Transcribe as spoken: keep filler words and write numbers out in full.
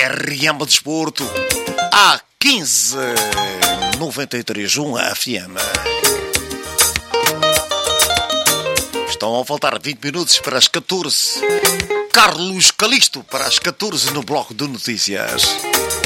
R M Desporto, A quinze, noventa e três ponto um F M. Estão a faltar vinte minutos para as catorze. Carlos Calixto para as catorze no Bloco de Notícias.